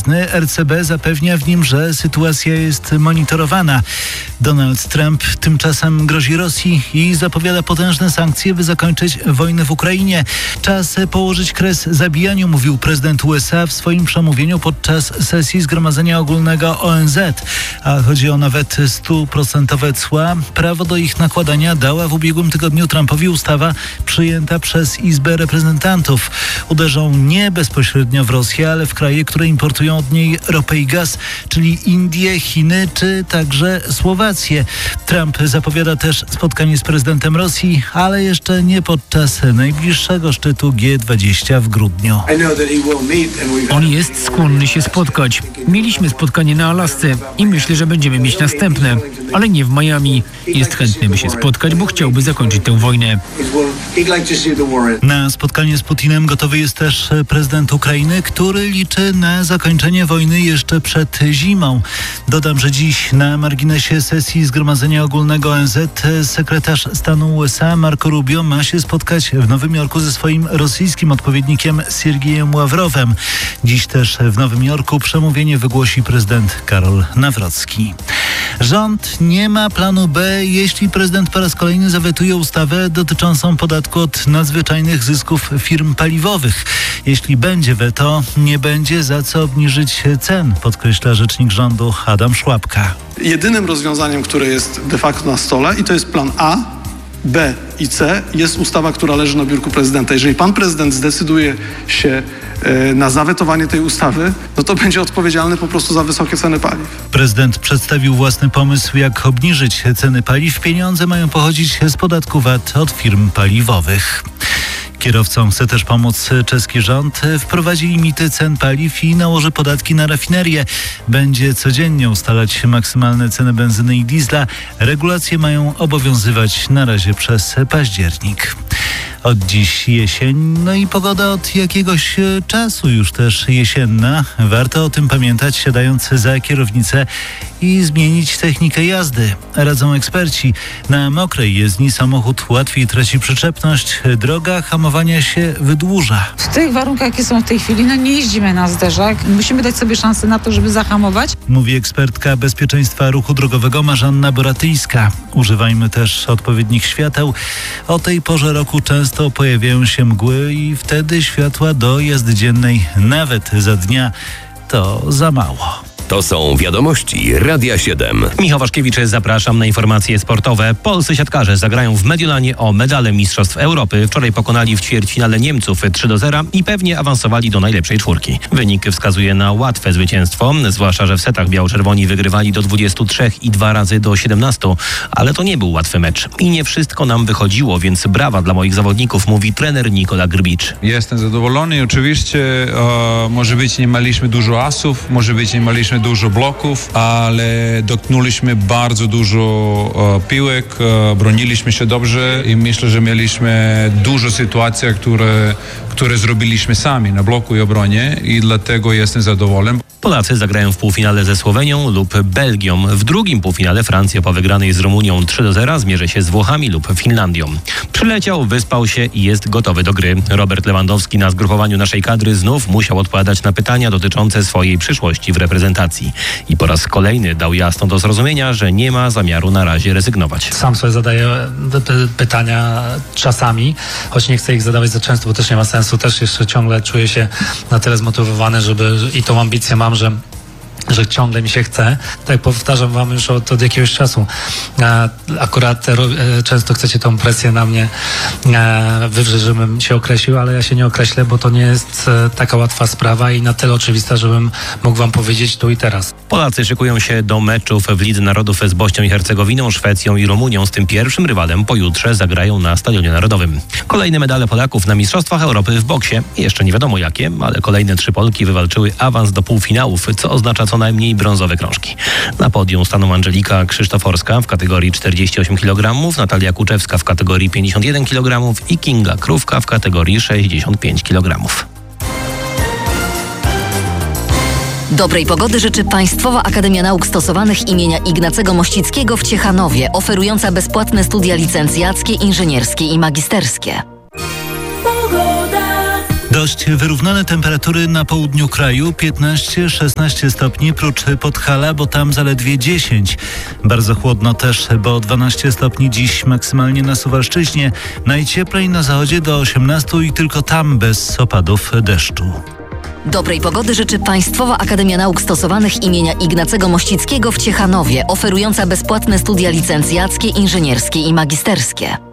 wiosny. RCB zapewnia w nim, że sytuacja jest monitorowana. Donald Trump tymczasem grozi Rosji i zapowiada potężne sankcje, by zakończyć wojnę w Ukrainie. Czas położyć kres zabijaniu, mówił prezydent USA w swoim przemówieniu podczas sesji Zgromadzenia Ogólnego ONZ. A chodzi o nawet 100% cła. Prawo do ich nakładania dała w ubiegłym tygodniu Trumpowi ustawa przyjęta przez Izbę Reprezentantów. Uderzą nie bezpośrednio w Rosję, ale w kraje, które importują od niej ropę i gaz, czyli Indie, Chiny czy także Słowację. Trump zapowiada też spotkanie z prezydentem Rosji, ale jeszcze nie podczas najbliższego szczytu G20 w grudniu. On jest skłonny się spotkać. Mieliśmy spotkanie na Alasce i myślę, że będziemy mieć następne, ale nie w Miami. Jest chętny, by się spotkać, bo chciałby zakończyć tę wojnę. Na spotkanie z Putinem gotowy jest też prezydent Ukrainy, który liczy na zakończenie wojny jeszcze przed zimą. Dodam, że dziś na marginesie sesji Zgromadzenia Ogólnego ONZ sekretarz stanu USA Marco Rubio ma się spotkać w Nowym Jorku ze swoim rosyjskim odpowiednikiem Siergiejem Ławrowem. Dziś też w Nowym Jorku przemówienie wygłosi prezydent Karol Nawrocki. Rząd nie ma planu B, jeśli prezydent po raz kolejny zawetuje ustawę dotyczącą podatku od nadzwyczajnych zysków firm paliwowych. Jeśli będzie weto, nie będzie za co obniżyć cen, podkreśla rzecznik rządu Adam Szłapka. Jedynym rozwiązaniem, które jest de facto na stole, i to jest plan A, B i C, jest ustawa, która leży na biurku prezydenta. Jeżeli pan prezydent zdecyduje się na zawetowanie tej ustawy, no to będzie odpowiedzialny po prostu za wysokie ceny paliw. Prezydent przedstawił własny pomysł, jak obniżyć ceny paliw. Pieniądze mają pochodzić z podatku VAT od firm paliwowych. Kierowcom chce też pomóc czeski rząd. Wprowadzi limity cen paliw i nałoży podatki na rafinerię. Będzie codziennie ustalać maksymalne ceny benzyny i diesla. Regulacje mają obowiązywać na razie przez październik. Od dziś jesień, no i pogoda od jakiegoś czasu już też jesienna. Warto o tym pamiętać, siadając za kierownicę i zmienić technikę jazdy. Radzą eksperci. Na mokrej jezdni samochód łatwiej traci przyczepność, droga hamowania się wydłuża. W tych warunkach, jakie są w tej chwili, nie jeździmy na zderzak. Musimy dać sobie szansę na to, żeby zahamować. Mówi ekspertka bezpieczeństwa ruchu drogowego Marzanna Boratyjska. Używajmy też odpowiednich świateł. O tej porze roku często pojawiają się mgły i wtedy światła do jazdy dziennej nawet za dnia to za mało. To są wiadomości Radia 7. Michał Waszkiewicz, zapraszam na informacje sportowe. Polscy siatkarze zagrają w Mediolanie o medale Mistrzostw Europy. Wczoraj pokonali w ćwierćfinale Niemców 3-0 i pewnie awansowali do najlepszej czwórki. Wynik wskazuje na łatwe zwycięstwo, zwłaszcza, że w setach biało-czerwoni wygrywali do 23 i 2 razy do 17. Ale to nie był łatwy mecz. I nie wszystko nam wychodziło, więc brawa dla moich zawodników, mówi trener Nikola Grbicz. Jestem zadowolony. Oczywiście może być nie mieliśmy dużo asów, może być nie mieliśmy dużo bloków, ale dotknęliśmy bardzo dużo piłek, broniliśmy się dobrze i myślę, że mieliśmy dużo sytuacji, które zrobiliśmy sami na bloku i obronie i dlatego jestem zadowolony. Polacy zagrają w półfinale ze Słowenią lub Belgią. W drugim półfinale Francja po wygranej z Rumunią 3-0 zmierzy się z Włochami lub Finlandią. Przyleciał, wyspał się i jest gotowy do gry. Robert Lewandowski na zgrupowaniu naszej kadry znów musiał odpowiadać na pytania dotyczące swojej przyszłości w reprezentacji. I po raz kolejny dał jasno do zrozumienia, że nie ma zamiaru na razie rezygnować. Sam sobie zadaję pytania czasami, choć nie chcę ich zadawać za często, bo też nie ma sensu. Też jeszcze ciągle czuję się na tyle zmotywowany, i tą ambicję mam, że ciągle mi się chce. Tak powtarzam wam już od jakiegoś czasu. Akurat często chcecie tą presję na mnie wywrzeć, żebym się określił, ale ja się nie określę, bo to nie jest taka łatwa sprawa i na tyle oczywista, żebym mógł wam powiedzieć tu i teraz. Polacy szykują się do meczów w Lidze Narodów z Bośnią i Hercegowiną, Szwecją i Rumunią. Z tym pierwszym rywalem pojutrze zagrają na Stadionie Narodowym. Kolejne medale Polaków na Mistrzostwach Europy w boksie. Jeszcze nie wiadomo jakie, ale kolejne 3 Polki wywalczyły awans do półfinałów, co oznacza co najmniej brązowe krążki. Na podium staną Angelika Krzysztoforska w kategorii 48 kg, Natalia Kuczewska w kategorii 51 kg i Kinga Krówka w kategorii 65 kg. Dobrej pogody życzy Państwowa Akademia Nauk Stosowanych imienia Ignacego Mościckiego w Ciechanowie, oferująca bezpłatne studia licencjackie, inżynierskie i magisterskie. Dość wyrównane temperatury na południu kraju, 15-16 stopni, prócz Podhala, bo tam zaledwie 10. Bardzo chłodno też, bo 12 stopni dziś maksymalnie na Suwalszczyźnie. Najcieplej na zachodzie do 18 i tylko tam bez opadów deszczu. Dobrej pogody życzy Państwowa Akademia Nauk Stosowanych imienia Ignacego Mościckiego w Ciechanowie, oferująca bezpłatne studia licencjackie, inżynierskie i magisterskie.